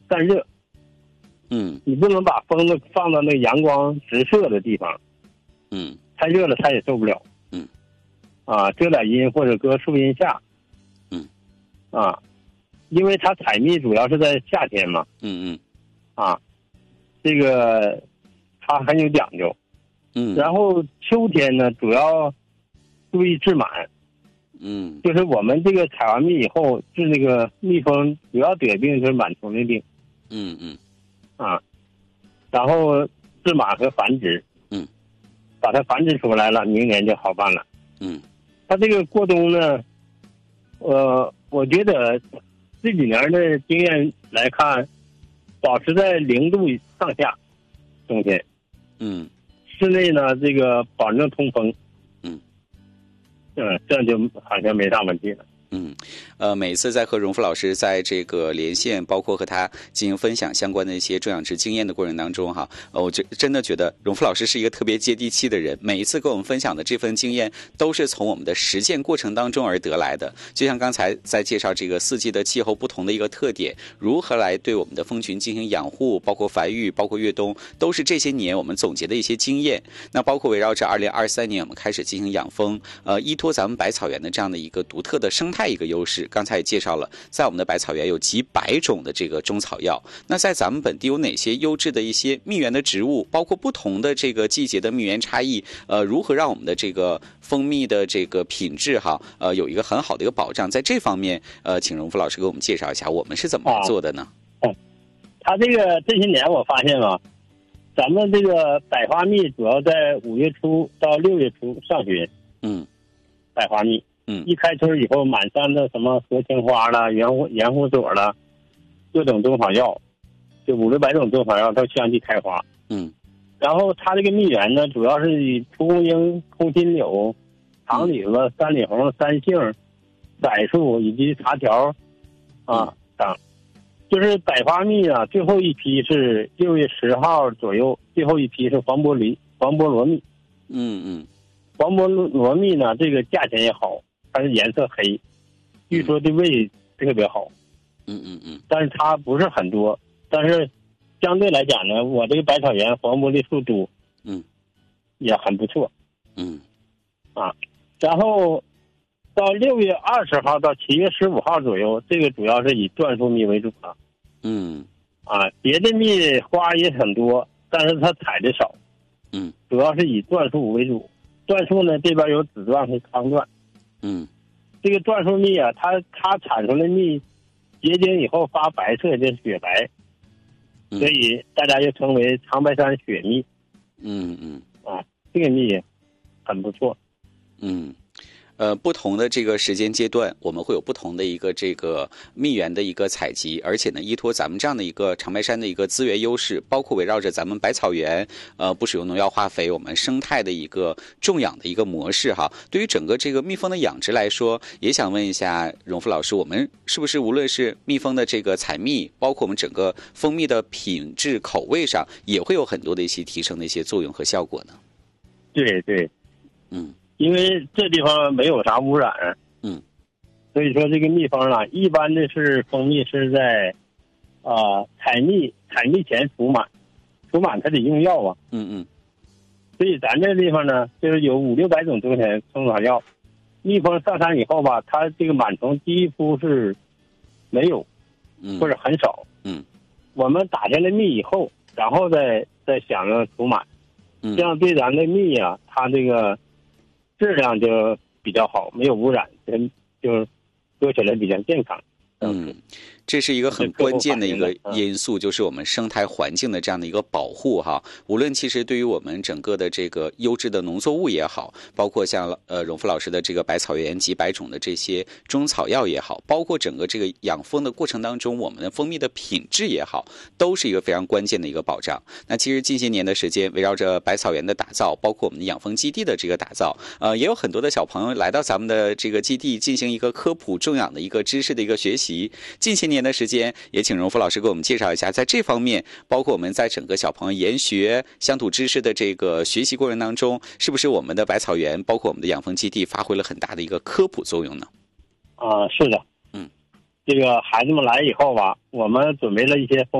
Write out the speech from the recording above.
散热。你不能把蜂子放到那个阳光直射的地方，太热了它也受不了。遮点阴或者搁树荫下。因为它采蜜主要是在夏天嘛。这个它很有讲究。然后秋天呢，主要注意治螨。就是我们这个采完蜜以后治那个蜜蜂主要得病就是螨虫的病。然后治螨和繁殖。把它繁殖出来了，明年就好办了。它这个过冬呢，我觉得这几年的经验来看，保持在0度上下，冬天。室内呢，这个保证通风。这样就好像没啥问题了。 每次在和荣福老师在这个连线，包括和他进行分享相关的一些种养殖经验的过程当中，我真的觉得荣福老师是一个特别接地气的人。每一次跟我们分享的这份经验，都是从我们的实践过程当中而得来的。就像刚才在介绍这个4季的气候不同的一个特点，如何来对我们的蜂群进行养护，包括繁育，包括越冬，都是这些年我们总结的一些经验。那包括围绕着2023年我们开始进行养蜂，依托咱们百草园的这样的一个独特的生态一个优势。刚才也介绍了，在我们的百草园有几百种的这个中草药。那在咱们本地有哪些优质的一些蜜源的植物，包括不同的这个季节的蜜源差异，如何让我们的这个蜂蜜的这个品质有一个很好的一个保障？在这方面，请荣福老师给我们介绍一下，我们是怎么做的呢？ 他这些年我发现咱们这个百花蜜主要在5月初到6月初上旬。百花蜜。一开春以后，满山的什么河青花了、盐湖朵了，各种中草药，就5、600种中草药都相继开花。然后它这个蜜源呢，主要是以蒲公英、空心柳、长李子、三里红、三杏、柏树以及茶条等。就是百花蜜啊，最后一批是6月10号左右，最后一批是黄菠萝蜜。黄菠萝蜜呢，这个价钱也好，它是颜色黑，据说对胃特别好。但是它不是很多，但是相对来讲呢，我这个百草园黄菠萝树多。也很不错。然后到6月20号到7月15号左右，这个主要是以椴树蜜为主了。别的蜜花也很多，但是它采的少。主要是以椴树为主。椴树呢，这边有紫椴和康椴。这个椴树蜜啊，它产出的蜜结晶以后发白色，就是雪白。所以大家又称为长白山雪蜜。这个蜜很不错。 不同的这个时间阶段，我们会有不同的一个这个蜜源的一个采集，而且呢，依托咱们这样的一个长白山的一个资源优势，包括围绕着咱们百草园，不使用农药化肥，我们生态的一个种养的一个模式对于整个这个蜜蜂的养殖来说，也想问一下荣福老师，我们是不是无论是蜜蜂的这个采蜜，包括我们整个蜂蜜的品质口味上，也会有很多的一些提升的一些作用和效果呢？ 对。因为这地方没有啥污染。所以说这个蜜蜂一般的是蜂蜜是在采蜜前除螨它得用药啊。所以咱这地方呢，就是有5、600种中草药。蜜蜂上山以后它这个螨虫几乎是没有，或者很少。我们打下来蜜以后，然后再想着除螨，这样对咱的蜜它这个质量就比较好，没有污染，就喝起来比较健康。 这是一个很关键的一个因素，就是我们生态环境的这样的一个保护无论其实对于我们整个的这个优质的农作物也好，包括像荣福老师的这个百草园几百种的这些中草药也好，包括整个这个养蜂的过程当中，我们的蜂蜜的品质也好，都是一个非常关键的一个保障。那其实近些年的时间，围绕着百草园的打造，包括我们的养蜂基地的这个打造，也有很多的小朋友来到咱们的这个基地进行一个科普种养的一个知识的一个学习。近些年的时间，也请荣福老师给我们介绍一下，在这方面，包括我们在整个小朋友研学乡土知识的这个学习过程当中，是不是我们的百草园，包括我们的养蜂基地，发挥了很大的一个科普作用呢？ 是的。这个孩子们来以后我们准备了一些